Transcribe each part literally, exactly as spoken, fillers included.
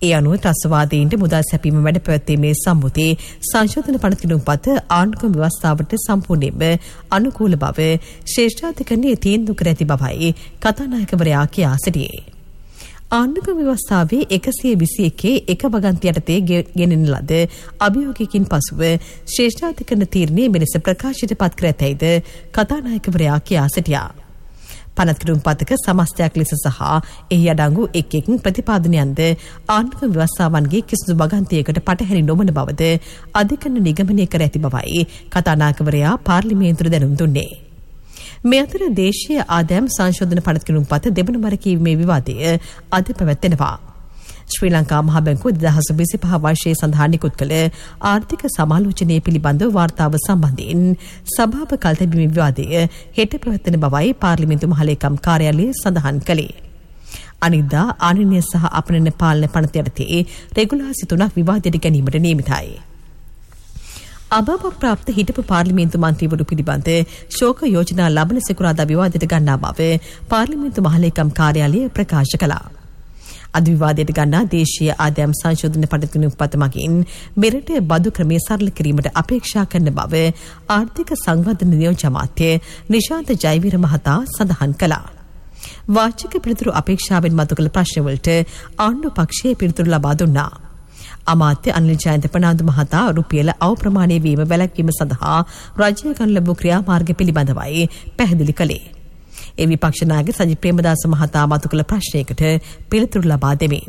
ඒ අනුව ත්‍රස්තවාදීන්ට මුදල් සැපීම වැඩ පැවැත්වීමේ සම්මුතිය සංශෝධන පනත කිනුම්පත ආණ්ඩුක්‍රම ව්‍යවස්ථාවට සම්පූර්ණයෙන්ම අනුකූල බව ශ්‍රේෂ්ඨාධිකරණයේ තීන්දුව කර ඇති බවයි කතානායකවරයා කියා සිටියේ. ආණ්ඩුක්‍රම ව්‍යවස්ථාවේ එකසිය විසි එකේ එක වගන්ති යටතේ ගෙනෙන ලද අභියෝගයකින් පසුව ශ්‍රේෂ්ඨාධිකරණ තීරණය මෙලෙස ප්‍රකාශයට පත් කර ඇතැයිද කතානායකවරයා කියා සිටියා. පනත් කිරුම්පතක සමස්තයක් ලෙස සහ එහි අඩංගු එක් එක් ප්‍රතිපාදනයන්ද ආණ්ඩුක්‍රම ව්‍යවස්ථාවන්ගේ කිසිදු වගන්තියකට පටහැනි නොවන බවද අධිකරණ නිගමනය කර ඇති බවයි කතානායකවරයා පාර්ලිමේන්තුවට දැනුම් දුන්නේ. මේ අතර දේශීය ආදායම් සංශෝධන පනත් කිරුම්පත දෙවන වර කියවීමේ විවාදය අද පැවැත්වෙනවා. ශ්‍රී ලංකා මහ බැංකුව දෙදහස් විසිපහ වර්ෂයේ සඳහා නිකුත් කළ ආර්ථික සමාලෝචනය පිළිබඳව වාර්තාව සම්බන්ධයෙන් සභාව කල්තැබීමේ විවාදය හෙට පැවැත්වෙන බවයි පාර්ලිමේන්තු මහලේකම් කාර්යාලය සඳහන් කළේ. අනිද්දා ආනයනය සහ අපනයන පාලන පනත යටතේ රෙගුලාසි තුනක් විවාදයට ගැනීමට නියමිතයි. අභාව ප්‍රාප්ත හිටපු පාර්ලිමේන්තු මන්ත්‍රීවරු පිළිබඳ ශෝක යෝජනා ලබන සෙකුරාදා විවාදයට ගන්නා බව පාර්ලිමේන්තු මහලේකම් කාර්යාලය ප්‍රකාශ කළා. අද විවාදයට ගන්නා දේශීය ආදායම් සංශෝධන පනත කිනුම්පත මගින් මෙරට බදු ක්‍රමය සරල කිරීමට අපේක්ෂා කරන බව ආර්ථික සංවර්ධන නියෝජ්‍ය අමාත්‍ය නිශාන්ත ජයවීර මහතා සඳහන් කළා. වාචික පිළිතුරු අපේක්ෂාවෙන් මතු කළ ප්‍රශ්නවලට ආණ්ඩු පක්ෂයේ පිළිතුරු ලබා දුන්නා. අමාත්‍ය අනිල් ජයන්ත ප්‍රනාන්දු මහතා රුපියල අවප්‍රමාණය වීම වැළැක්වීම සඳහා රජය ගන්න ලැබූ ක්‍රියාමාර්ග පිළිබඳවයි පැහැදිලි කළේ. ඒ විපක්ෂ නායක සජිත් ප්‍රේමදාස මහතා මතු කළ ප්‍රශ්නයකට පිළිතුරු ලබා දෙමින්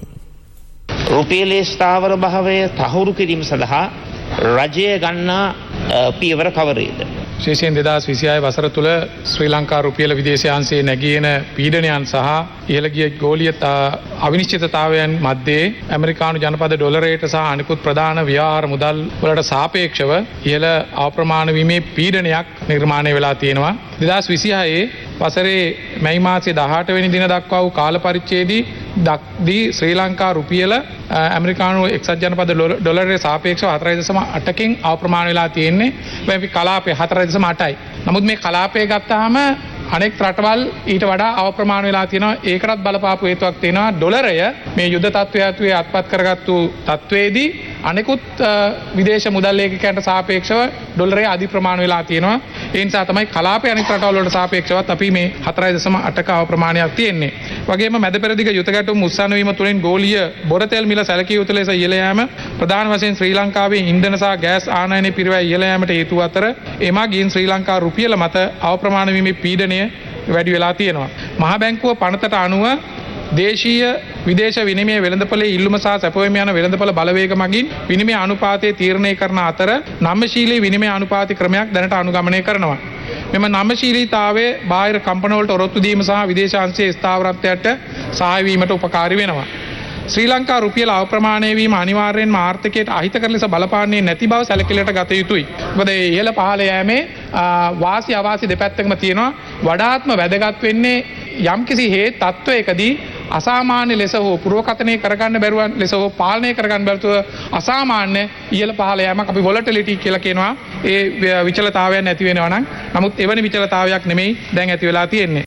රුපියලේ ස්ථාවර භාවය තහවුරු කිරීම සඳහා රජය ගන්නා පියවර කවරේද? විශේෂයෙන් දෙදහස් විසිහය වසර තුළ ශ්‍රී ලංකා රුපියල විදේශයාංශයේ නැගීන පීඩනයන් සහ ඉහළ ගිය ගෝලීය අවිනිශ්චිතතාවයන් මැද්දේ ඇමරිකානු ජනපද ඩොලරයට සහ අනිකුත් ප්‍රධාන ව්‍යවහාර මුදල් වලට සාපේක්ෂව ඉහළ අප්‍රමාණ වීමේ පීඩනයක් නිර්මාණය වෙලා තියෙනවා. දෙදහස් විසිහයේ වසරේ මැයි මාසයේ දහඅට වෙනි දින දක්වා වූ කාල පරිච්ඡේදයේ දී ශ්‍රී ලංකා රුපියල ඇමරිකානු එක්සත් ජනපද ඩොලරයට සාපේක්ෂව හතරයි දශම අටකින් අප්‍රමාණ වෙලා තියෙන්නේ. මේ කලාපය හතරයි දශම අටයි. නමුත් මේ කලාපය ගත්තාම අනෙක් රටවල් ඊට වඩා අවප්‍රමාණ වෙලා තියෙනවා. ඒකටත් බලපාපු හේතුවක් තියෙනවා. ඩොලරය මේ යුද්ධ තත්ත්වය ඇතුලේ අත්පත් කරගත්තු තත්ත්වයේදී අනෙකුත් විදේශ මුදල් ලේඛකයන්ට සාපේක්ෂව ඩොලරය අධි ප්‍රමාණ වෙලා තියෙනවා. ඒ නිසා තමයි කලාපය අනෙක් රටවල් වලට සාපේක්ෂවත් අපි මේ හතරයි දශම අටක අවප්‍රමාණයක් තියෙන්නේ. වගේම මැද පෙරදිග යුත ගැටුම් උස්සන වීම තුළින් ගෝලීය බොරතෙල් මිල සැලකිය යුතු ලෙස ඉහළ යාම ප්‍රධාන වශයෙන් ශ්‍රී ලංකාවේ ඉන්ධන සහ ගෑස් ආනයනයේ පිරිවැය ඉහළ යාමට හේතු අතර එමගින් ශ්‍රී ලංකා රුපියල මත අවප්‍රමාණ වීමේ පීඩනය වැඩි වෙලා තියෙනවා. මහා බැංකුව පනතට අනුව දේශීය විදේශ විනිමය වෙළඳපොලේ ඉල්ලුම සහ සැපවීම යන වෙළඳපොළ බලවේග මගින් විනිමය අනුපාතය තීරණය කරන අතර නම්‍යශීලී විනිමය අනුපාති ක්‍රමයක් දැනට අනුගමනය කරනවා. මෙම නම්‍යශීලීතාවය බාහිර කම්පනවලට ඔරොත්තු දීම සහ විදේශාංශයේ ස්ථාවරත්වයට සහාය වීමට උපකාරී වෙනවා. ශ්‍රී ලංකා රුපියල අවප්‍රමාණය වීම අනිවාර්යෙන්ම ආර්ථිකයට අහිතකර ලෙස බලපාන්නේ නැති බව සැලකිල්ලට ගත යුතුයි. මොකද මේ ඉහළ පහළ යෑමේ වාසි අවාසි දෙපැත්තකම තියෙනවා. වඩාත්ම වැදගත් වෙන්නේ යම්කිසි හේත් තත්වයකදී අසාමාන්‍ය ලෙස හෝ පුරවකථනය කරගන්න බැරුව ලෙස හෝ පාලනය කරගන්න බැරුව අසාමාන්‍ය ඉහළ පහළ යෑමක් අපි වොලටිලිටි කියලා කියනවා. ඒ විචලතාවයන් ඇති වෙනවා නම් නමුත් එවැනි විචලතාවයක් නෙමෙයි දැන් ඇති වෙලා තියෙන්නේ.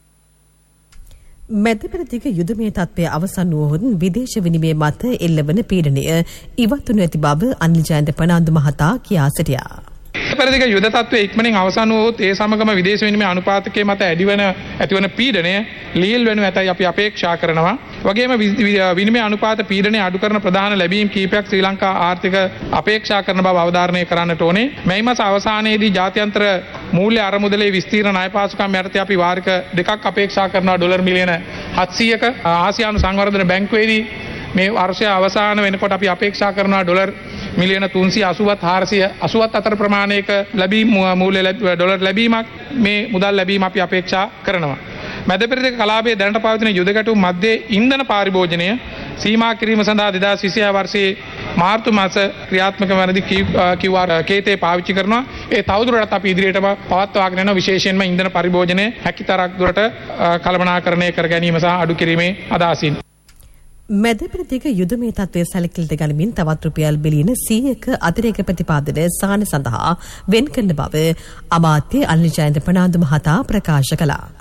මැද පෙරදිග යුදමය තත්ත්වය අවසන් වුවහොත් විදේශ විනිමය මත එල්ලවන පීඩනය ඉවත් වනු ඇති බව අනිල් ජයන්ත ප්‍රනාන්දු මහතා කියා සිටියා. පෙරදිග යුද තත්ත්වය ඉක්මනින් අවසන් වුවහොත් ඒ සමගම විදේශ විනිමය අනුපාතකයේ මත ඇතිවන ඇතිවන පීඩනය ලිහිල් වෙනු ඇතයි අපි අපේක්ෂා කරනවා. වගේම විනිමය අනුපාත පීඩනය අඩු කරන ප්‍රධාන ලැබීම් කීපයක් ශ්‍රී ලංකා ආර්ථික අපේක්ෂා කරන බව අවධාරණය කරන්නට ඕනේ. මේ මාස අවසානයේදී ජාත්‍යන්තර මූල්‍ය අරමුදලේ විස්තීර්ණ ණය පාසුකම් යටතේ අපි වාරික දෙකක් අපේක්ෂා කරනවා ඩොලර් මිලියන හත්සියයක. ආසියානු සංවර්ධන බැංකුවේදී මේ වර්ෂය අවසාන වෙනකොට අපි අපේක්ෂා කරනවා ඩොලර් මිලියන තුන්සිය අසූවත් හාරසිය අසූවත් අතර ප්‍රමාණයක ලැබීම් මූල්‍ය ඩොලර් ලැබීමක් මේ මුදල් ලැබීම අපි අපේක්ෂා කරනවා. මැද පෙරදිග කලාපයේ දැනට පවතින යුද ගැටුම් මැද්දේ ඉන්ධන පාරිභෝජනය සීමා කිරීම සඳහා දෙදහස් විසිහය වර්ෂයේ මාර්තු මාස ක්‍රියාත්මක වනදී කිව් ආර් කේතේ පාවිච්චි කරනවා. ඒ තවදුරටත් අපි ඉදිරියටම පවත්වාගෙන යනවා. විශේෂයෙන්ම ඉන්ධන පරිභෝජනය හැකිතරක් දුරට කළමනාකරණය කර ගැනීම සහ අඩු කිරීමේ අදහසින්. මැද පෙරදිග යුදමය තත්ත්වය සැලකිලිට ගනිමින් තවත් රුපියල් බිලියන සීයක අතිරේක ප්‍රතිපාදන සහන සඳහා වෙන් කරන බව අමාත්‍ය අනිල් ජයන්ත ප්‍රනාන්දු මහතා ප්‍රකාශ කළා.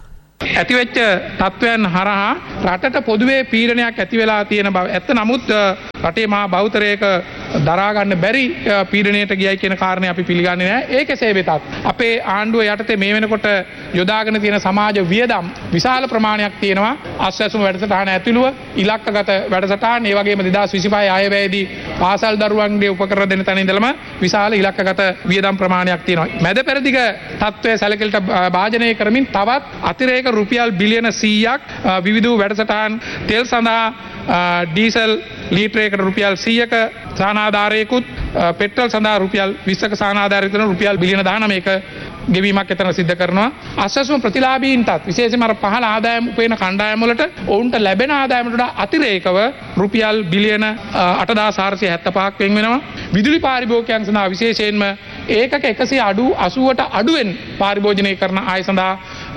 ඇතිවෙච්ච තත්ත්වයන් හරහා රටට පොදුවේ පීඩනයක් ඇති වෙලා තියෙන බව. ඇත්ත නමුත් රටේ මහා බහුතරයක දරා ගන්න බැරි පීඩනයට ගියයි කියන කාරණේ අපි පිළිගන්නේ නැහැ. ඒ කෙසේ වෙතත් අපේ ආණ්ඩුව යටතේ මේ වෙනකොට යොදාගෙන තියෙන සමාජ වියදම් විශාල ප්‍රමාණයක් තියෙනවා. අස්වැසුම් වැඩසටහන ඇතුළුව ඉලක්කගත වැඩසටහන්, ඒ වගේම දෙදාස් විසිපහ අයවැයේදී පාසල් දරුවන්ගේ උපකරණ දෙන තැන ඉඳලම විශාල ඉලක්කගත වියදම් ප්‍රමාණයක් තියෙනවා. මැද පෙරදිග තත්ත්වය සැලකිලිට භාජනය කරමින් තවත් අතිරේක රුපියල් බිලියන සීයක් විවිධ වැඩසටහන්, තෙල් සඳහා ඩීසල් ලීටරයකට රුපියල් සීයක සානාධාරයකුත්, පෙට්‍රල් සඳහා රුපියල් විස්සක සානාධාරය කරන රුපියල් බිලියන දහනවයක ගෙවීමක් එතන සිද්ධ කරනවා. අස්වැසුම් ප්‍රතිලාභීන්ටත් විශේෂයෙන්ම අර පහළ ආදායම් උපයන කණ්ඩායම් වලට ඔවුන්ට ලැබෙන ආදායමට වඩා අතිරේකව රුපියල් බිලියන අටදාස් හාරසිය හැත්තෑපහක් වෙන් වෙනවා. විදුලි පාරිභෝගිකයන් සඳහා විශේෂයෙන්ම ඒකක එකසිය අසූවට අඩුවෙන් පාරිභෝජනය කරන අය සඳහා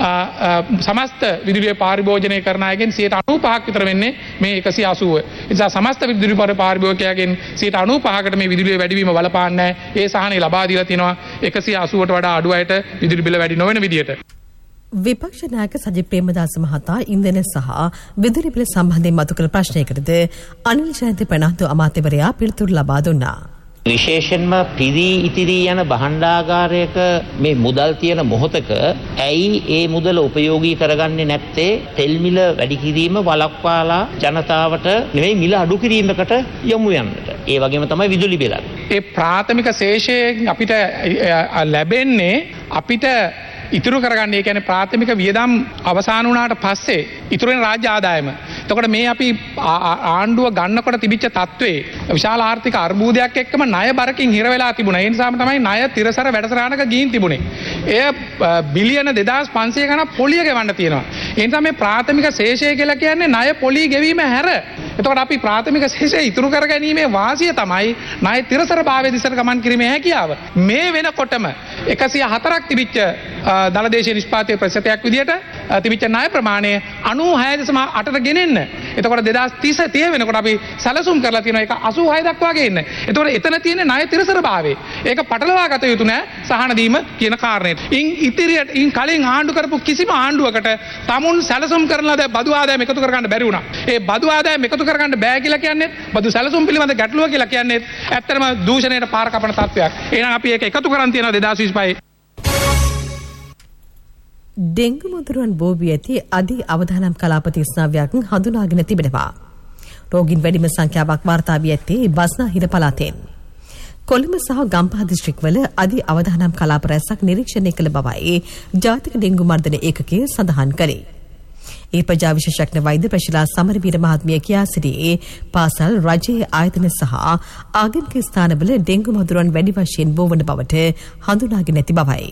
සමස්ත විදුලිය පාරිභෝජනය කරන අයගෙන් සියයට අනූපහක් විතර වෙන්නේ මේ එකසිය අසූව. ඒ නිසා සමස්ත විදුලි පාරිභෝගිකයන්ගෙන් සියයට අනූපහකට මේ විදුලිය වැඩිවීම බලපාන්නේ නැහැ. ඒ සහනය ලබා දීලා තිනවා එකසිය අසූවට වඩා අඩු අයට විදුලි බිල වැඩි නොවන විදියට. විපක්ෂ නායක සජිත් ප්‍රේමදාස මහතා ඉන්ධන සහ විදුලි බිල සම්බන්ධයෙන් මතු කළ ප්‍රශ්නයකටද අනිල් ජයන්ත ප්‍රනාන්දු අමාත්‍යවරයා පිළිතුරු ලබා දුන්නා. විශේෂයෙන්ම පිරී ඉතිරී යන භාණ්ඩාගාරයක මේ මුදල් තියෙන මොහොතක ඇයි ඒ මුදල උපයෝගී කරගන්නේ නැත්තේ? තෙල් මිල වැඩි කිරීම වළක්වාලා ජනතාවට නෙවෙයි මිල අඩු කිරීමකට යොමු යන්නට. ඒ වගේම තමයි විදුලි බිලත්. ඒ ප්‍රාථමික ශේෂයෙන් අපිට ලැබෙන්නේ අපිට ඉතුරු කරගන්න. ඒ කියන්නේ ප්‍රාථමික වියදම් අවසන් වුණාට පස්සේ ඉතුරු වෙන රාජ්‍ය ආදායම. එතකොට මේ අපි ආණ්ඩුව ගන්නකොට තිබිච්ච තත්ත්වේ විශාල ආර්ථික අර්බුදයක් එක්කම ණය බරකින් හිර වෙලා තිබුණා. ඒ නිසාම තමයි ණය තිරසර වැඩසටහනක ගිහින් තිබුණේ. එය බිලියන දෙදාස් පන්සිය ගණන් පොලිය ගෙවන්න තියෙනවා. ඒ නිසා මේ ප්‍රාථමික ශේෂය කියලා කියන්නේ ණය පොලිය ගෙවීම හැර. එතකොට අපි ප්‍රාථමික ශේෂය ඉතුරු කර ගැනීමේ වාසිය තමයි ණය තිරසර භාවයේ දිශට ගමන් කිරීමේ හැකියාව. මේ වෙනකොටම එකසිය හතරක් තිබිච්ච දලදේශීය නිෂ්පාදනයේ ප්‍රතිශතයක් විදියට තිබිච්ච ණය ප්‍රමාණය අනූහය දශම අටට ගෙනෙන්න. එතකොට දෙදාස් තිස් වෙනකොට අපි සැලසුම් කරලා තියෙනවා ඒක අසූහය දක්වා ගේන්න. එතකොට එතන තියෙන ණය තිරසර භාවය. ඒක පටලවා ගත යුතු නෑ සහන දීම කියන කාරණේට. ඉන් ඉදිරියට ඉන් කලින් ආණ්ඩු කරපු කිසිම ආණ්ඩුවකට තමුන් සැලසුම් කරන ලද බදු ආදායම එකතු කරගන්න බැරි වුණා. ඒ බදු ආදායම එකතු කරගන්න බෑ කියලා කියන්නේ බදු සැලසුම් පිළිබඳ ගැටලුව කියලා කියන්නේ ඇත්තටම දූෂණයට පාර කපන තත්ත්වයක්. එහෙනම් අපි ඒක එකතු කරන් තියෙනවා දෙදාස් විසිපහේ. ඩෙංගු මුදුරුවන් බෝවී ඇති අධි අවදානම් කලාප තිස් නවයක් හඳුනාගෙන තිබෙනවා. රෝගීන් වැඩිම සංඛ්‍යාවක් වාර්තා වී ඇත්තේ බස්නාහිර පළාතෙන්. කොළඹ සහ ගම්පහ දිස්ත්‍රික්කවල අධි අවදානම් කලාප රැසක් නිරීක්ෂණය කළ බවයි ජාතික ඩෙංගු මර්ධන ඒකකය සඳහන් කළේ. ඒ ප්‍රජා විශේෂඥ වෛද්‍ය ප්‍රශිලා සමරවීර මහත්මිය කියා සිටියේ පාසල් රජයේ ආයතන සහ ආගමික ස්ථානවල ඩෙංගු මුදුරුවන් වැඩි වශයෙන් බෝවන බවට හඳුනාගෙන ඇති බවයි.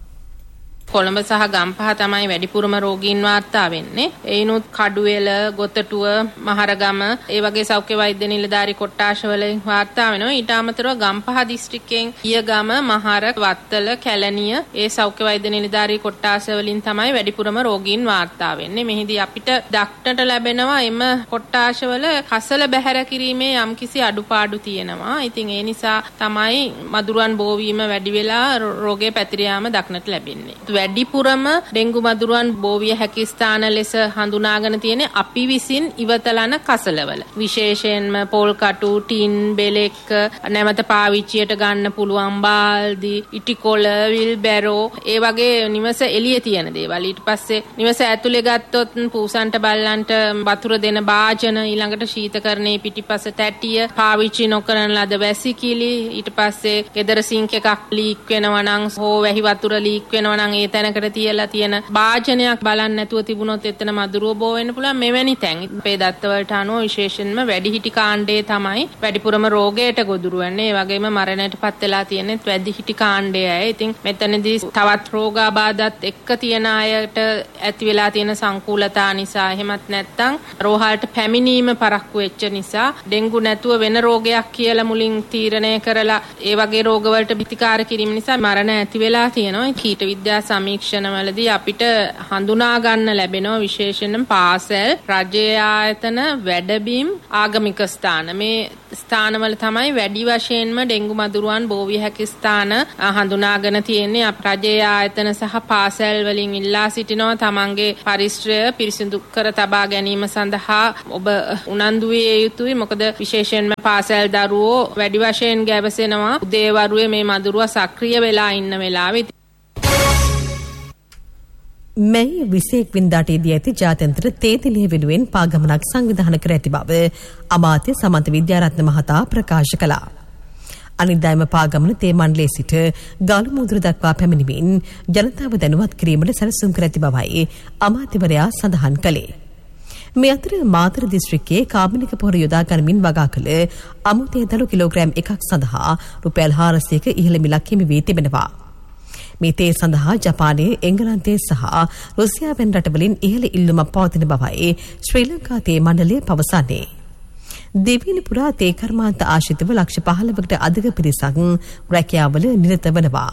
කොළඹ සහ ගම්පහ තමයි වැඩිපුරම රෝගීන් වාර්තා වෙන්නේ. ඒනොත් කඩුවෙල, ගොතටුව, මහරගම ඒ වගේ සෞඛ්‍ය වෛද්‍ය නිලධාරි කොට්ටාශවල වාර්තා වෙනවා. ඊට අමතරව ගම්පහ දිස්ත්‍රික්කයෙන් ඊයගම, මහර, වත්තල, කැලණිය ඒ සෞඛ්‍ය වෛද්‍ය නිලධාරි කොට්ටාශවලින් තමයි වැඩිපුරම රෝගීන් වාර්තා වෙන්නේ. මෙහිදී අපිට දක්නට ලැබෙනවා එම කොට්ටාශවල කසල බැහැර කිරීමේ යම්කිසි අඩුපාඩු තියෙනවා. ඉතින් ඒ නිසා තමයි මදුරුවන් බෝවීම වැඩි වෙලා රෝගේ පැතිර යාම දක්නට ලැබෙන්නේ. වැඩිපුරම ඩෙංගු මදුරුවන් බෝවිය හැකි ස්ථාන ලෙස හඳුනාගෙන තියෙන අපි විසින් ඉවතලන කසලවල. විශේෂයෙන්ම පොල් කටු, ටින්, බෙලෙක්, නැවත පාවිච්චියට ගන්න පුළුවන් බාල්දි, ඉටිකොල, විල්බැරෝ ඒ වගේ නිවස එළියේ තියෙන දේවල්. ඊට පස්සේ නිවස ඇතුලේ ගත්තොත් පූසන්ට බල්ලන්ට වතුර දෙන භාජන, ඊළඟට ශීතකරණයේ පිටිපස තැටිය, පාවිච්චි නොකරන ලද වැසිකිලි, ඊට පස්සේ ගෙදර සිංක් එකක් ලීක් වෙනවා නම් හෝ වැහි වතුර ලීක් වෙනවා නම් ඒ තැනකට තියලා තියෙන භාජනයක් බලන්න නැතුව තිබුණොත් එතන මදුරුව බෝ වෙන්න පුළුවන්. මෙවැනි තැන් අපේ දත්තවලට අනුව විශේෂයෙන්ම වැඩිහිටි කාණ්ඩයේ තමයි වැඩිපුරම රෝගයට ගොදුරු වෙන්නේ. ඒ වගේම මරණයටපත් වෙලා තියෙන්නේ වැඩිහිටි කාණ්ඩයේ අය. ඉතින් මෙතනදී තවත් රෝගාබාධත් එක්ක තියෙන අයට ඇති වෙලා තියෙන සංකූලතා නිසා එහෙමත් නැත්නම් රෝහලට පැමිණීම පරක්කු වෙච්ච නිසා ඩෙන්ගු නැතුව වෙන රෝගයක් කියලා මුලින් තීරණය කරලා ඒ වගේ රෝගවලට ප්‍රතිකාර කිරීම නිසා මරණ ඇති වෙලා තියෙනවා. කීට විද්‍යා සමීක්ෂණවලදී අපිට හඳුනා ගන්න ලැබෙනවා විශේෂයෙන්ම පාසල්, රජයේ ආයතන, වැඩබිම්, ආගමික ස්ථාන. මේ ස්ථානවල තමයි වැඩි වශයෙන්ම ඩෙන්ගු මදුරුවන් බෝ විය හැකි ස්ථාන හඳුනාගෙන තියෙන්නේ. රජයේ ආයතන සහ පාසල් වලින් ඉල්ලා සිටිනවා තමන්ගේ පරිසරය පිරිසිදු කර තබා ගැනීම සඳහා ඔබ උනන්දු විය යුතුයි. මොකද විශේෂයෙන්ම පාසල් දරුවෝ වැඩි වශයෙන් ගැවසෙනවා උදේවරුේ මේ මදුරුවා සක්‍රිය වෙලා ඉන්න වෙලාවෙ. මැයි විසිඑක වෙනිදාටදී ඇති ජාත්‍යන්තර තේතිලිය වෙනුවෙන් පාගමනක් සංවිධානය කර ඇති බව අමාත්‍ය සමන්ත විද්‍යාරත්න මහතා ප්‍රකාශ කළා. අනිද්දායම පාගමන තේ මණ්ඩලයේ සිට ගාලු මුදුර දක්වා පැමිණීමෙන් ජනතාව දැනුවත් කිරීමට සැලසුම් කර ඇති බවයි අමාත්‍යවරයා සඳහන් කළේ. මේ අතර මාතර දිස්ත්‍රික්කයේ කාබනික පොහොර යොදා ගනිමින් වගා කළ අමුතේ දළු කිලෝග්‍රෑම් එකක් සඳහා රුපියල් හාරසියක ඉහළ මිලක් හිමි වී තිබෙනවා. මේ තේ සඳහා ජපානයේ, එංගලන්තයේ සහ රුසියාවෙන් රටවලින් ඉහළ ඉල්ලුමක් පවතින බවයි ශ්‍රී ලංකා තේ මණ්ඩලය පවසන්නේ. දෙවියන් පුරා තේ කර්මාන්ත ආශ්‍රිතව ලක්ෂ පහළොවකට අධික පිරිසක් රැකියාවල නිරත වනවා.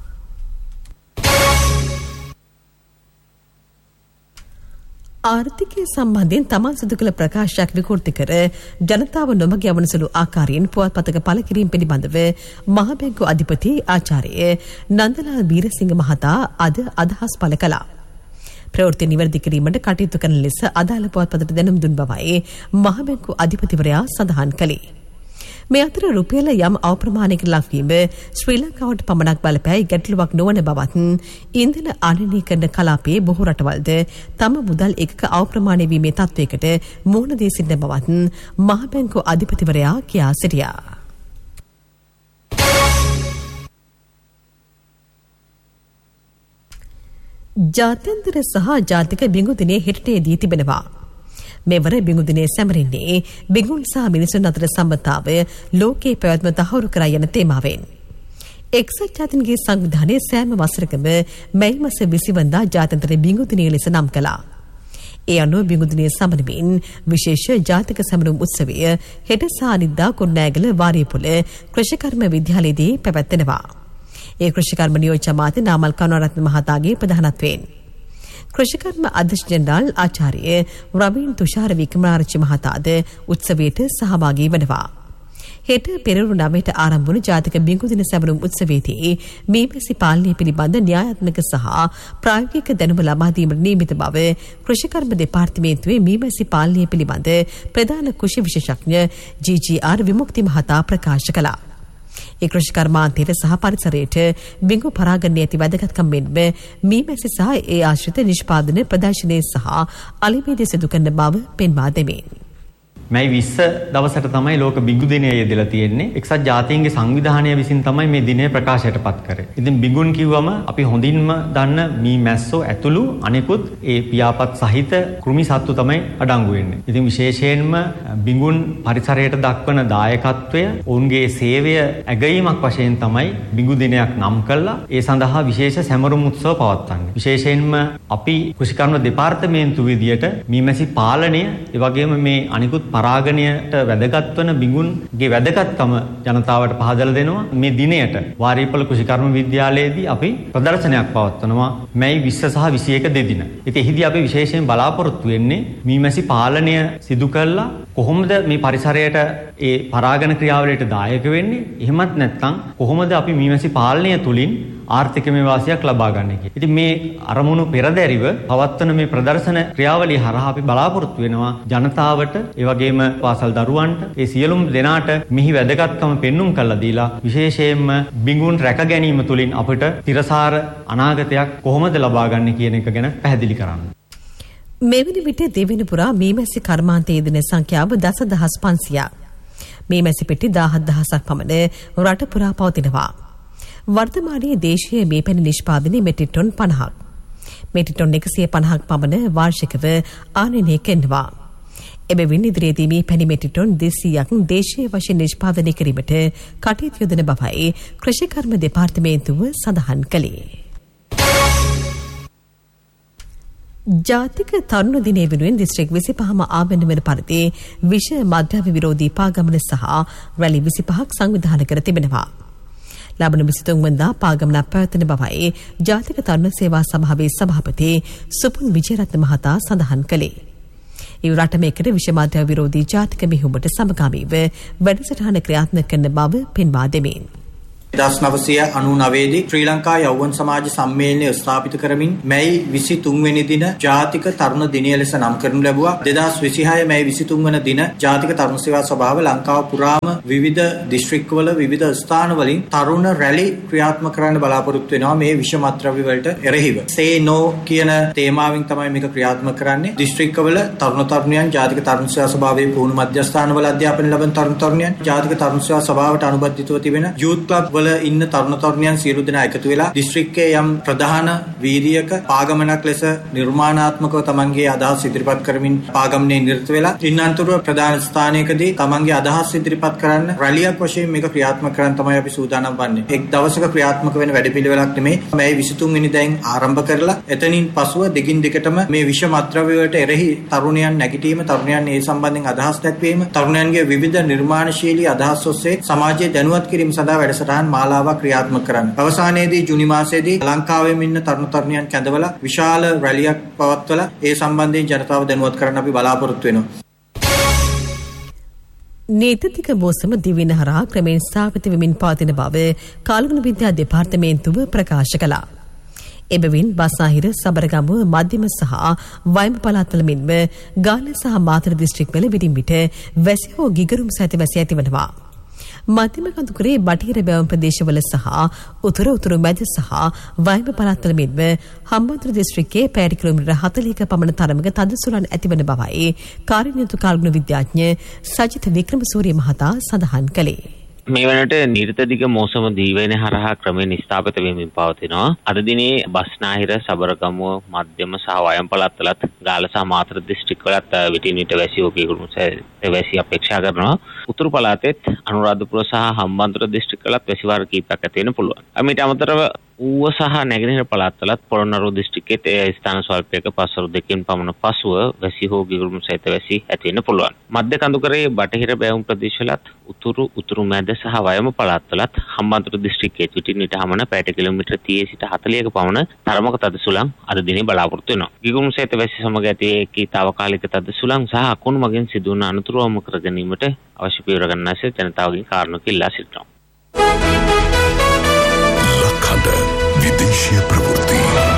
ආර්ථිකය සම්බන්ධයෙන් තමන් සිදු කළ ප්‍රකාශයක් විකෘති කර ජනතාව නොමග යවන සුළු ආකාරයෙන් පුවත්පතක පළ කිරීම පිළිබඳව මහ බැංකු අධිපති ආචාර්ය නන්දලාල් වීරසිංහ මහතා අද අදහස් පළ කළා. ප්‍රවෘත්ති නිවැරදි කිරීමට කටයුතු කරන ලෙස අදාළ පුවත්පතට දැනුම් දුන් බවයි මහ බැංකු අධිපතිවරයා සඳහන් කළේ. මේ අතර රුපියල යම් අප්‍රමාණයකට ලක්වීම ශ්‍රී ලංකාවට පමණක් බලපෑයි ගැටලුවක් නොවන බවත් ඉන්ධන ආනයනය කරන කලාපයේ බොහෝ රටවල්ද තම මුදල් එකක අප්‍රමාණය වීමේ තත්වයකට මුහුණ දී සිටින බවත් මහ බැංකු අධිපතිවරයා කියා සිටියා. ජාත්‍යන්තර සහ ජාතික බිඟු දිනය හෙටට දී තිබෙනවා. මෙවර බිඟු දිනේ සැමරෙන්නේ බිඟුන් සහ මිනිසුන් අතර සම්බන්ධතාව ලෝකයේ පැවැත්ම තහවුරු කර යන තේමාවෙන්. එක්සත් ජාතීන්ගේ සංවිධානයේ සෑම වසරකම මැයි මාස විසි වෙනිදා ජාත්‍යන්තර බිඟු දිනය ලෙස නම් කළා. ඒ අනුව බිඟු දිනේ සමරමින් විශේෂ ජාතික සැමරුම් උත්සවය හෙට සහ අනිද්දා කුරුණෑගල වාරියපොළ කෘෂිකර්ම විද්‍යාලයේදී පැවැත්වෙනවා. ඒ කෘෂිකර්ම නියෝජ්‍ය අමාත්‍ය නාමල් කරුණාරත්න මහතාගේ ප්‍රධානත්වයෙන් කෘෂිකර්ම අධ්‍යක්ෂ ජෙනරාල් ආචාර්ය රවීන් තුෂාර වික්‍රමාරච්චි මහතාද උත්සවයට සහභාගී වෙනවා. හෙට පෙරවරු නවයට ආරම්භ වුණු ජාතික බිඟු දින සැමරුම් උත්සවයේදී මීමැසි පාලනය පිළිබඳ න්‍යායාත්මක සහ ප්‍රායෝගික දැනුම ලබා දීමට නියමිත බව කෘෂිකර්ම දෙපාර්තමේන්තුවේ මීමැසි පාලනය පිළිබඳ ප්‍රධාන කෘෂි විශේෂඥ ජී ජී ආර් විමුක්ති මහතා ප්‍රකාශ කළා. ඒ කෘෂිකර්මාන්තයට සහ පරිසරයට බිඟු පරාගණය ඇති වැදගත්කම් මෙන්ම මීමැසි සහ ඒ ආශ්‍රිත නිෂ්පාදන ප්‍රදර්ශනය සහ අලිමේදී සිදු කරන බව පෙන්වා දෙමින්. මැයි විස්ස දවසට තමයි ලෝක බිඟු දිනය යෙදලා තියෙන්නේ. එක්සත් ජාතීන්ගේ සංවිධානය විසින් තමයි මේ දිනය ප්‍රකාශයට පත් කරේ. ඉතින් බිඟුන් කිව්වම අපි හොඳින්ම දන්න මී මැස්සෝ ඇතුළු අනෙකුත් ඒ පියාපත් සහිත කෘමි සත්තු තමයි අඩංගු වෙන්නේ. ඉතින් විශේෂයෙන්ම බිඟුන් පරිසරයට දක්වන දායකත්වය, ඔවුන්ගේ සේවය ඇගීමක් වශයෙන් තමයි බිඟු දිනයක් නම් කළා. ඒ සඳහා විශේෂ සැමරුම් උත්සව පවත්වන්නේ. විශේෂයෙන්ම අපි කෘෂිකර්ම දෙපාර්තමේන්තුව විදියට මීමැසි පාලනය, ඒ වගේම මේ අනිකුත් පරාගණයට වැදගත් වන බිඟුන්ගේ වැදගත්කම ජනතාවට පහදලා දෙනවා. මේ දිනයට වාරියපොළ කෘෂිකර්ම විද්‍යාලයේදී අපි ප්‍රදර්ශනයක් පවත්වනවා මැයි විස්ස සහ විසි එක දෙදින. ඉතින් එහිදී අපි විශේෂයෙන් බලාපොරොත්තු වෙන්නේ මීමැසි පාලනය සිදු කළා කොහොමද මේ පරිසරයට ඒ පරාගණ ක්‍රියාවලියට දායක වෙන්නේ? එහෙමත් නැත්නම් කොහොමද අපි මීමැසි පාලනය තුලින් ආර්ථිකමය වාසියක් ලබා ගන්න කියලා. ඉතින් මේ අරමුණු පෙරදැරිව පවත්වන මේ ප්‍රදර්ශන ක්‍රියාවලිය හරහා අපි බලාපොරොත්තු වෙනවා ජනතාවට, ඒ වගේම පාසල් දරුවන්ට, ඒ සියලුම දෙනාට මෙහි වැදගත්කම පෙන්눔 කරලා දීලා විශේෂයෙන්ම බිඟුන් රැක ගැනීම තුලින් අපිට තිරසාර අනාගතයක් කොහොමද ලබා ගන්න කියන එක ගැන පැහැදිලි කරන්න. මෙවැනි විට දෙවෙනි පුරා මීමැසි කර්මාන්තයේ යෙදෙන සංඛ්‍යාව දසදහස් පන්සියයක්. මීමැසි පෙට්ටි දහහත් දහසක් පමණ රට පුරා පවතිනවා. වර්තමානයේ දේශීය මේ පැණි නිෂ්පාදනය මෙට්‍රික් ටොන් පනහක්. මෙට්‍රික් ටොන් එකසිය පනහක් පමණ වාර්ෂිකව ආනයනය කරනවා. එබැවින් ඉදිරියේදී මේ පැණි මෙට්‍රික් ටොන් දෙසීයක් දේශීය වශයෙන් නිෂ්පාදනය කිරීමට කටයුතු යොදන බවයි කෘෂිකර්ම දෙපාර්තමේන්තුව සඳහන් කළේ. ජාතික තරුණ දිනය වෙනුවෙන් දිස්ත්‍රික් විසිපහම ආවරණය වන පරිදි විෂ මද්‍රව්‍ය විරෝධී පාගමන සහ රැලි විසිපහක් සංවිධානය කර තිබෙනවා. ලබන විසිතුන් වෙනිදා පාගමනක් පැවැත්වෙන බවයි ජාතික තරුණ සේවා සභාවේ සභාපති සුපුන් විජේරත්න මහතා සඳහන් කළේ. ඒ රටමේකට විෂමාධ්‍ය විරෝධී ජාතික මෙහෙයුමට සමගාමීව වැඩසටහන ක්‍රියාත්මක කරන බව පෙන්වා දෙමින් දහස් නවසිය අනූනවය දී ශ්‍රී ලංකා යෞවන සමාජ සම්මේලනය ස්ථාපිත කරමින් මැයි විසිතුන් වෙනි දින ජාතික තරුණ දිනය ලෙස නම් කරනු ලැබුවා. දෙදහස් විසිහය මැයි විසිතුන් වන දින ජාතික තරුණ සේවා සභාව ලංකාව පුරාම විවිධ දිස්ත්‍රික්කවල විවිධ ස්ථානවලින් තරුණ රැලි ක්‍රියාත්මක කරන්න බලාපොරොත්තු වෙනවා මේ විෂමද්‍රව්‍ය වලට එරෙහිව. Say No කියන තේමාවෙන් තමයි මේක ක්‍රියාත්මක කරන්නේ. දිස්ත්‍රික්කවල තරුණ තරුණියන් ජාතික තරුණ සේවා සභාවේ පුහුණු මධ්‍යස්ථානවල අධ්‍යාපනය ලබන තරුණ තරුණියන් ජාතික තරුණ සේවා සභාවට අනුබද්ධිතව තිබෙන යූත් ක්ලබ් වල ඉන්න තරුණ තරුණියන් සියලු දෙනා එකතු වෙලා දිස්ත්‍රික්කයේ යම් ප්‍රධාන වීර්යයක පාගමනක් ලෙස නිර්මාණාත්මකව තමන්ගේ අදහස් ඉදිරිපත් කරමින් පාගමනේ නිරත වෙලා ඉන්නන්තර ප්‍රධාන ස්ථානයකදී තමන්ගේ අදහස් ඉදිරිපත් කරන්න රැලියක් වශයෙන් මේක ක්‍රියාත්මක කරන්න තමයි අපි සූදානම් වන්නේ. එක් දවසක ක්‍රියාත්මක වෙන වැඩපිළිවෙලක් නෙමෙයි. මේ විසිතුන් වෙනිදායින් ආරම්භ කරලා එතනින් පසුව දෙකින් දෙකටම මේ විෂම අද්‍රව්‍ය වලට එරෙහි තරුණයන් නැගිටීම, තරුණයන් ඒ සම්බන්ධයෙන් අදහස් දැක්වීම, තරුණයන්ගේ විවිධ නිර්මාණශීලී අදහස් ඔස්සේ සමාජයේ දැනුවත් කිරීම සඳහා වැඩසටහන් මාලාවක් ක්‍රියාත්මක කරන්න. අවසානයේදී ජුනි මාසයේදී ලංකාවෙම ඉන්න තරුණ තරුණියන් කැඳවලා විශාල රැලියක් පවත්වලා ඒ සම්බන්ධයෙන් ජනතාව දැනුවත් කරන්න අපි බලාපොරොත්තු වෙනවා. නීතික මෝසම දිවින හරහා ක්‍රමෙන් ස්ථාපිත වෙමින් පවතින බව කාලගුණ විද්‍යා දෙපාර්තමේන්තුව ප්‍රකාශ කළා. එබැවින් බස්නාහිර, සබරගමුව, මධ්‍යම සහ වයඹ පළාත්වල මෙන්ම ගාල්ල සහ මාතර දිස්ත්‍රික්කවල විටින් විට වැසි හෝ ගිගරුම් සහිත වැසි ඇතිවනවා. මධ්‍යම කඳුකරේ බටහිර බැවුම් ප්‍රදේශවල සහ උතුර උතුරු මැද සහ වයඹ පළාත්වල මෙන්ම හම්බන්තොට දිස්ත්‍රික්කයේ පැය කිලෝමීටර හතළිහක පමණ තරමක තද සුළං ඇතිවන බවයි කාර්යනිරත කාලගුණ විද්‍යාඥ සජිත් වික්‍රමසූරිය මහතා සඳහන් කළේ. මේ වනට නිර්තදිග මෝසම දීවයින හරහා ක්‍රමයෙන් ස්ථාපිත වෙමින් පවතිනවා. අද දිනේ බස්නාහිර, සබරගමුව, මධ්‍යම සහ වයඹ පළාත්වලත් ගාල්ල සහ මාතර දිස්ත්‍රික්කවලත් විටින් විට වැසි ඔකේකුණු වැසි අපේක්ෂා කරනවා. උතුරු පළාතෙත් අනුරාධපුර සහ හම්බන්තොට දිස්ත්‍රික්කවලත් වැසි වාර කිහිපයක් ඇති වෙන්න පුළුවන්. අමිට අමතරව ඌව සහ නැගෙනහිර පළාත්වලත් පොළොන්නරුව දිස්ත්‍රික්කෙත් ඒ ස්ථාන ස්වල්පයක පස්වරු දෙකකින් පමණ පසුව වැසි හෝ ගිගුරුම් සහිත වැසි ඇති වෙන්න පුළුවන්. මධ්‍ය කඳුකරේ බටහිර බැවුම් ප්‍රදේශවලත් උතුරු උතුරු මැද සහ වයඹ පළාත්වලත් හම්බන්තොට දිස්ත්‍රික්කයේ විටින් විට හමන පැයට කිලෝමීටර තිහේ සිට හතළිහක පමණ තරමක තද සුළං අද දිනේ බලාපොරොත්තු වෙනවා. ගිගුරුම් සහිත වැසි සමග ඇති ඒකී తాවකාලික තද සුළං සහ අකුණු මගින් සිදුවන අනතුරුවම කර ගැනීමට අවශ්‍ය පියවර ගන්නාසේ ජනතාවගෙන් කාරුණික ඉල්ලා සිටිනවා. ලක්හඬ විදේශීය ප්‍රවෘත්ති.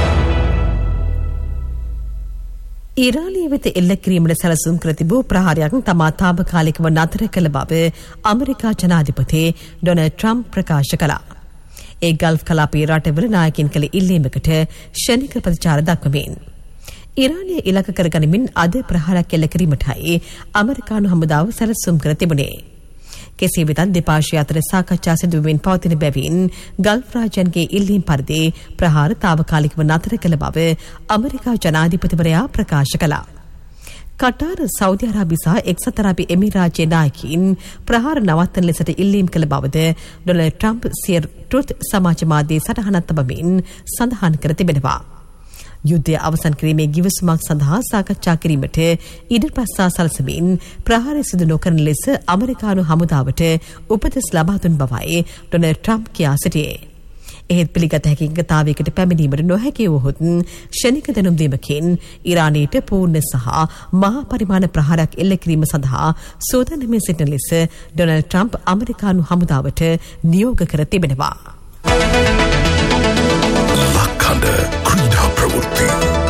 ඉරානයේ වෙත එල්ල කිරීමට සැලසුම් කර තිබූ ප්‍රහාරයක් තමා තාවකාලිකව නතර කළ බව ඇමරිකා ජනාධිපති ඩොනල්ඩ් ට්‍රම්ප් ප්‍රකාශ කළා. ඒ ගල්ෆ් කලාපයේ රටවල නායකින් කළ ඉල්ලීමකට ෂණික ප්‍රතිචාර දක්වමින් ඉරානය ඉලක්ක කරගනිමින් අද ප්‍රහාරයක් එල්ල කිරීමටයි ඇමරිකානු හමුදාව සැලසුම් කර තිබුණේ. කෙසේ වෙතත් දෙපාර්ශ්වය අතර සාකච්ඡා සිදුවමින් පවතින බැවින් ගල්ෆ් රාජ්‍යයන්ගේ ඉල්ලීම් පරිදි ප්‍රහාර තාවකාලිකව නතර කළ බව ඇමරිකා ජනාධිපතිවරයා ප්‍රකාශ කළා. කටාර්, සෞදි අරාබිය සහ එක්සත් අරාබි එමිරාජ්‍යයේ නායකයින් ප්‍රහාර නවත්තන ලෙසට ඉල්ලීම් කළ බවද ඩොනල්ඩ් ට්‍රම්ප් සිය ට්‍රුත් සමාජ මාධ්‍යයේ සටහනක් තබමින් සඳහන් කර තිබෙනවා. යුද්ධය අවසන් කිරීමේ ගිවිසුමක් සඳහා සාකච්ඡා කිරීමට ඉඩ ප්‍රස්ථා සලසමින් ප්‍රහාරය සිදු නොකරන ලෙස ඇමරිකානු හමුදාවට උපදෙස් ලබා දුන් බවයි ඩොනල්ඩ් ට්‍රම්ප් කියා සිටියේ. එහෙත් පිළිගත හැකි එකඟතාවයකට පැමිණීමට නොහැකි වුවහොත් ෂණික දැනුම් දීමකින් ඉරානයට පූර්ණ සහ මහා පරිමාණ ප්‍රහාරයක් එල්ල කිරීම සඳහා සූදානම්ව සිටින ලෙස ඩොනල්ඩ් ට්‍රම්ප් ඇමරිකානු හමුදාවට නියෝග කර තිබෙනවා. ලක්හඬ ක්‍රීඩා ප්‍රවෘත්ති.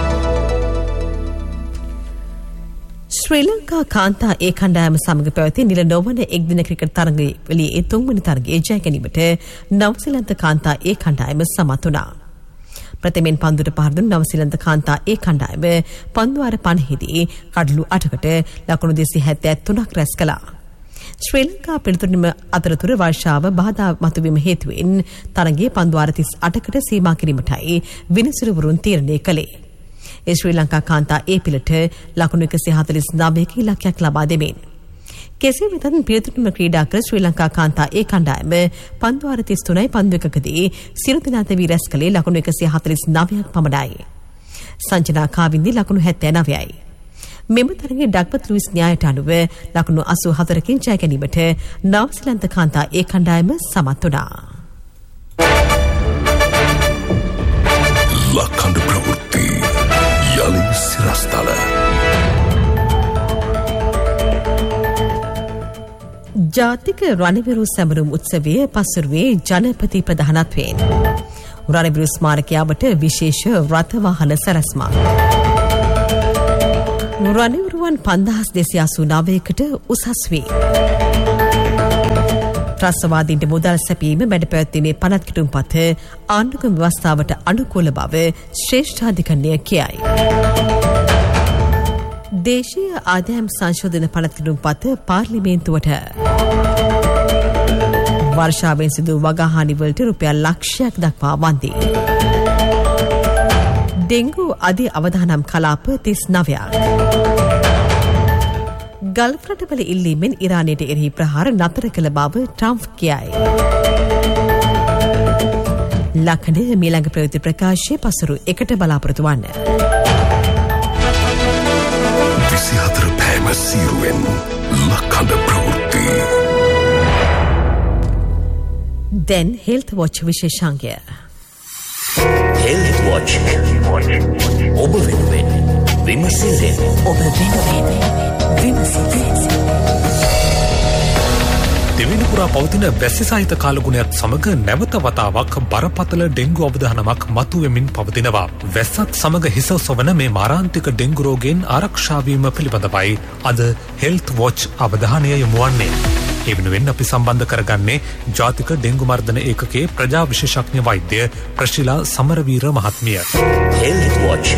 ශ්‍රී ලංකා කාන්තා ඒ කණ්ඩායම සමග පැවති නිල නොවන එක්දින ක්‍රිකට් තරගයේ තුන්වැනි තරගයේ ජය ගැනීමට නවසීලන්ත කාන්තා ඒ කණ්ඩායම සමත් වුණා. ප්‍රථමයෙන් පන්දුට පහර දුන් නවසීලන්ත කාන්තා ඒ කණ්ඩායම පන්දු වාර පනහේදී කඩලු අටකට ලකුණු දෙසිය හැත්තෑ තුනක් රැස් කළා. ශ්‍රී ලංකා පිළිතුරුම අතරතුර වර්ෂාව බාධා මතුවීම හේතුවෙන් තරගයේ පන්දු වාර තිස් අටකට සීමා කිරීමටයි විනිසුරුවරුන් තීරණය කළේ. ඒ ශ්‍රී ලංකා කාන්තා ඒ පිළට ලකුණු එකසිය හතළිස් නවයක ඉලක්කයක් ලබා දෙමින්. කෙසේ වෙතත් පිළිතුරුම ක්‍රීඩා කර ශ්‍රී ලංකා කාන්තා ඒ කණ්ඩායම පන්දු වාර තිස් තුනයි පන්දු එකකදී සිරු දිනාත වී රැස් කළේ ලකුණු එකසිය හතළිස් නවයක් පමණයි. සංජනා කාවින්දි ලකුණු හැත්තෑ නවයයි. මෙම තරගයේ ඩග්පත් ලුයිස් න්‍යායට අනුව ලකුණු අසූ හතරකින් ජය ගැනීමට නවසීලන්ත කාන්තා ඒ කණ්ඩායම සමත් වුණා. ලක්කන්ඩ ප්‍රවෘත්ති යළි සිරස්තල. ජාතික රණවිරු සැමරුම් උත්සවය පසුරුවේ ජනපති ප්‍රධානත්වයෙන් රණවිරු ස්මාරකයාවට විශේෂ රථවාහන සැරස්මක්. රණවිරුවන් පන්දහස් දෙසිය අසූ නවයකට උසස් වේ. ත්‍රස්තවාදීන්ට මුදල් සැපීම වැඩ පැවැත්වීමේ පනත් කිටුම්පත ආණ්ඩුක්‍රම ව්‍යවස්ථාවට අනුකූල බව ශ්‍රේෂ්ඨාධිකරණය කියයි. දේශීය ආදායම් සංශෝධන පනත් කිටුම්පත පාර්ලිමේන්තුවට වර්ෂාවෙන් සිදු වගහානිවලට රුපියල් ලක්ෂයක් දක්වා වන්දී. ඩෙංගු අධි අවදානම් කලාප තිස් නවයක්. ගල්ෆ් රටවල ඉල්ලීමෙන් ඉරානයට එරෙහි ප්‍රහාර නතර කළ බව ට්‍රම්ප් කියයි. ලක්හඬ මීළඟ ප්‍රවෘත්ති ප්‍රකාශය පසුරු එකට බලාපොරොත්තු වන්න. විසිහතර පෑම සීරුවෙන් ලක්හඬ ප්‍රවෘත්ති. දැන් හෙල්ත් වොච් විශේෂාංගය. හෙල්ත් වොච් ඔබ වෙනුවෙන් විමසිල්ලෙන් ඔබ වෙනුවෙන් විමසිල්ලෙන් දෙවෙනිපුරා පවතින වැසි සහිත කාලගුණයත් සමග නැවත වතාවක් බරපතල ඩෙංගු අවදානමක් මතුවෙමින් පවතිනවා. වැස්සත් සමග හිස සොවන මේ මාරාන්තික ඩෙංගු රෝගයෙන් ආරක්ෂා වීම පිළිබඳවයි අද හෙල්ත් වොච් අවධානය යොමු වන්නේ. ඒ වෙනුවෙන් අපි සම්බන්ධ කරගන්නේ ජාතික ඩෙංගු මර්ධන ඒකකයේ ප්‍රජා විශේෂඥ වෛද්‍ය ප්‍රශිලා සමරවීර මහත්මිය. හෙල්ත් වොච්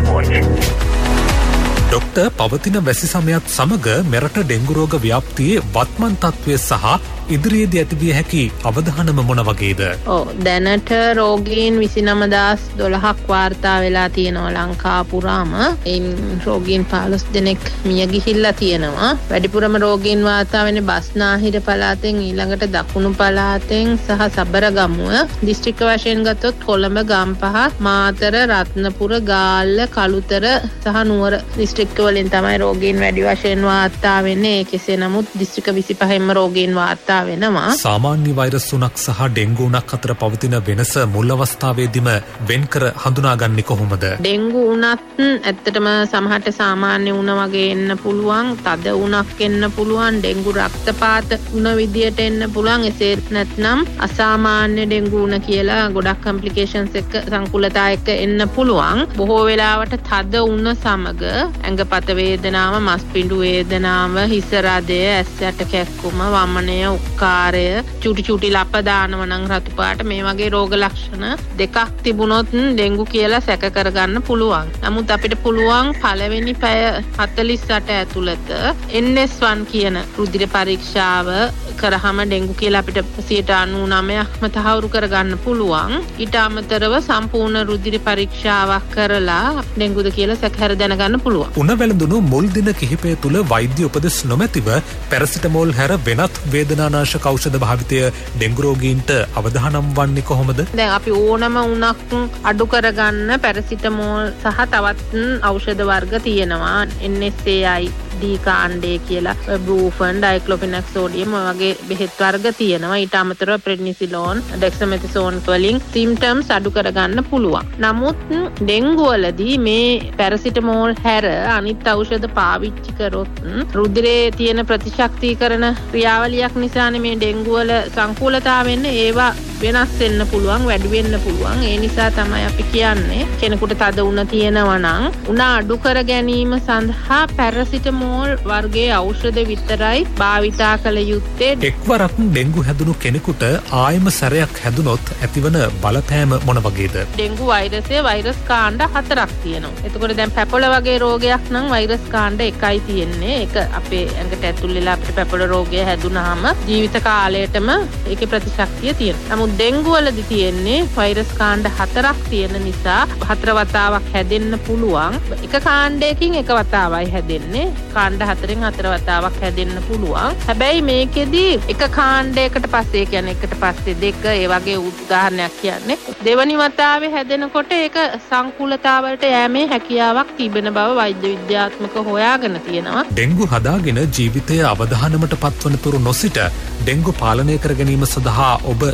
ඩොක්ටර් පවතින වැසි සමයත් සමග මෙරට ඩෙංගු රෝග ව්‍යාප්තියේ වත්මන් තත්ත්වය සහ ඉදිරියේදී ඇතිවිය හැකි අවධානම මොන වගේද? ඔව් දැනට රෝගීන් විසිනමදාස් දොළහක් වාර්තා වෙලා තියෙනවා ලංකා පුරාම. එයින් රෝගීන් පහළොස් දෙනෙක් මිය ගිහිල්ලා තියෙනවා. වැඩිපුරම රෝගීන් වාර්තා වෙන්නේ බස්නාහිර පළාතෙන් ඊළඟට දකුණු පළාතෙන් සහ සබරගමුව. දිස්ත්‍රික්ක වශයෙන් ගත්තොත් කොළඹ, ගම්පහ, මාතර, රත්නපුර, ගාල්ල, කළුතර සහ නුවර දිස්ත්‍රික්ක වලින් තමයි රෝගීන් වැඩි වශයෙන් වාර්තා වෙන්නේ. කෙසේ නමුත් දිස්ත්‍රික්ක විසිපහෙන්ම රෝගීන් වාර්තා වෙනවා. සාමාන්‍ය වෛරස් උණක් සහ ඩෙංගු උණක් අතර පවතින වෙනස මුල් අවස්ථාවේදීම වෙන්කර හඳුනාගන්නේ කොහොමද? ඩෙංගු උණත් ඇත්තටම සමහරට සාමාන්‍ය උණ වගේ එන්න පුළුවන්, තද උණක් එන්න පුළුවන්, ඩෙංගු රක්තපාත උණ විදියට එන්න පුළුවන්. එසේ නැත්නම් අසාමාන්‍ය ඩෙංගු උණ කියලා ගොඩක් කම්ප්ලිකේෂන්ස් එක්ක සංකුලතා එක්ක එන්න පුළුවන්. බොහෝ වෙලාවට තද උණ සමග ඇඟපත වේදනාව, මස්පිඬු වේදනාව, හිස රදය, ඇස් යට කැක්කුම, වමනය, උක්කාරය, චුටි චුටි ලප දානවා නම් රතු පාට, මේ වගේ රෝග ලක්ෂණ දෙකක් තිබුණොත් ඩෙංගු කියලා සැක කරගන්න පුළුවන්. නමුත් අපිට පුළුවන් පළවෙනි පැය හතළිස් අට ඇතුළත එන් එස් වන් කියන රුධිර පරීක්ෂාව කරාම ඩෙංගු කියලා අපිට සියයට අනූ නවයක්ම තහවුරු කරගන්න පුළුවන්. ඊට අමතරව සම්පූර්ණ රුධිර පරීක්ෂාවක් කරලා ඩෙංගුද කියලා සැකහැර දැනගන්න පුළුවන්. උණ වැළඳුණු මුල් දින කිහිපය තුළ වෛද්‍ය උපදෙස් නොමැතිව පැරසිටමෝල් හැර වෙනත් වේදනානාශක ඖෂධ භාවිතය ඩෙංගු රෝගීන්ට අවදානම් වන්නේ කොහොමද? දැන් අපි ඕනම උණක් අඩු කරගන්න පැරසිටමෝල් සහ තවත් ඖෂධ වර්ග තියෙනවා. එන් එස් ඒ අයි ඩී කාණ්ඩය කියලා, බ්‍රූෆන්, ඩයික්ලොෆෙනක් සෝඩියම් වගේ බෙහෙත් වර්ග තියෙනවා. ඊට අමතරව ප්‍රෙඩ්නිසිලෝන්, ඩෙක්සමෙථසෝන් වලින් සිම්ප්ටම්ස් අඩු කරගන්න පුළුවන්. නමුත් ඩෙංගු වලදී මේ පැරසිටමෝල් හැර අනිත් ඖෂධ පාවිච්චි කරොත් රුධිරයේ තියෙන ප්‍රතිශක්තිකරණ ක්‍රියාවලියක් නිසානේ මේ ඩෙංගු වල සංකූලතාව වෙන්නේ. ඒවා වෙනස් වෙන්න පුළුවන්, වැඩි වෙන්න පුළුවන්. ඒ නිසා තමයි අපි කියන්නේ කෙනෙකුට තද උණ තියෙනවා නම් උණ අඩු කර ගැනීම සඳහා පැරසිටමෝල් වර්ගයේ ඖෂධ විතරයි භාවිතා කළ යුත්තේ. එක්වරක් ඩෙංගු හැදුණු කෙනෙකුට ආයම සැරයක් හැදුනොත් ඇතිවන බලපෑම මොන වගේද? ඩෙංගු වෛරසයේ වෛරස් කාණ්ඩ හතරක් තියෙනවා. එතකොට දැන් පැපොළ වගේ රෝගයක් නම් වෛරස් කාණ්ඩ එකයි තියෙන්නේ. ඒක අපේ ඇඟට ඇතුල් වෙලා අපිට පැපොළ රෝගය හැදුනහම ජීවිත කාලයටම ඒකේ ප්‍රතිශක්තිය තියෙනවා. නමුත් ඩෙංගු වලදී තියෙන්නේ වෛරස් කාණ්ඩ හතරක් තියෙන නිසා හතර වතාවක් හැදෙන්න පුළුවන්. එක කාණ්ඩයකින් එක වතාවයි හැදෙන්නේ. කාණ්ඩ හතරෙන් හතර වතාවක් හැදෙන්න පුළුවන්. හැබැයි මේකෙදි එක කාණ්ඩයකට පස්සේ කියන්නේ එකට පස්සේ දෙක ඒ වගේ උදාහරණයක් කියන්නේ දෙවනි වතාවේ හැදෙනකොට ඒක සංකූලතාවලට යෑමේ හැකියාවක් තිබෙන බව වෛද්‍ය විද්‍යාත්මක හොයාගෙන තියෙනවා. ඩෙංගු හදාගෙන ජීවිතය අවධානමට පත්වන තුරු නොසිට ඩෙංගු පාලනය කර ගැනීම සඳහා ඔබ ජනතාව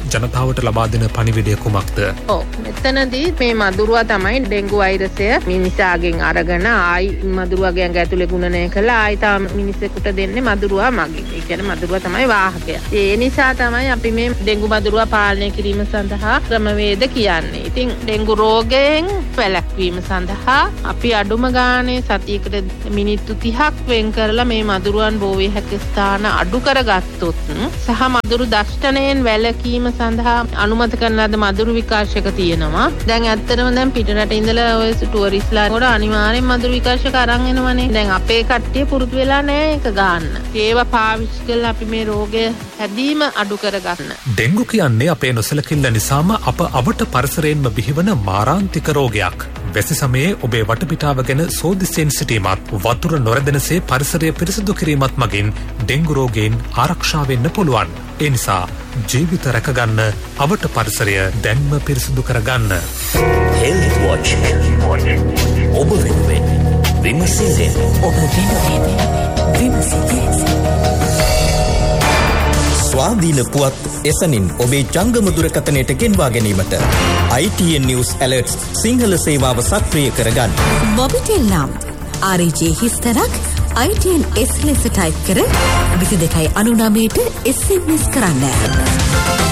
ජනතාවට ලබා දෙන පණිවිඩය කුමක්ද? ඔව් මෙතනදී මේ මදුරුවා තමයි ඩෙන්ගු වෛරසය මිනිසාගෙන් අරගෙන ආයි මදුරුවාගේ ඇඟ ඇතුලේ ගුණනය කළා ආයි තාම මිනිසෙකුට දෙන්නේ මදුරුවා මගින්. ඒ කියන්නේ මදුරුවා තමයි වාහකය. ඒ නිසා තමයි අපි මේ ඩෙන්ගු මදුරුවා පාලනය කිරීම සඳහා ක්‍රමවේද කියන්නේ. ඉතින් ඩෙන්ගු රෝගයෙන් වැළැක්වීම සඳහා අපි අඩුම ගානේ සතියකට මිනිත්තු තිහක් වෙන් කරලා මේ මදුරුවන් බෝ විය හැකි ස්ථාන අඩු කරගත්තොත් සහ මදුරු දෂ්ටණයෙන් වැළකීම සඳහා අනුමත කරන ලද මදුරු විකාශක තියෙනවා. දැන් ඇත්තටම දැන් පිටරට ඉඳලා ඔය ටුවරිස්ලා වල අනිවාර්යෙන් මදුරු විකාශක අරන් එනවනේ. දැන් අපේ කට්ටිය පුරුදු වෙලා නැහැ ඒක ගන්න. ඒවා පාවිච්චි කරලා අපි මේ රෝගය හැදීම අඩු කරගන්න. ඩෙන්ගු කියන්නේ අපේ නොසලකිල්ල නිසාම අප අවට පරිසරයෙන්ම බිහිවන මාරාන්තික රෝගයක්. වැසි සමයේ ඔබේ වටපිටාව ගැන සෝදිසියෙන් සිටීමත් වතුර නොරැදෙනසේ පරිසරය පිරිසිදු කිරීමත් මගින් ඩෙන්ගු රෝගයෙන් ආරක්ෂා වෙන්න පුළුවන්. ඒ නිසා ජීවිත රැකගන්න අවට පරිසරය දැන්ම පිරිසිදු කරගන්න. Health Watch. ඔබ වෙනුවෙන් විමසිල්ලෙන් ඔබ වෙනුවෙන් විමසිල්ලෙන් ස්වාධීන පුවත් එසනින් ඔබේ ජංගම දුරකථනයට ගෙන්වා ගැනීමට I T N News Alerts Sinhala සේවාව සක්‍රිය කරගන්න. මොබිටෙල් නම් R J හිස්තරක් I T N S ලෙස ටයිප් කර විසි දෙකයි අනු නවයට S M S කරන්න.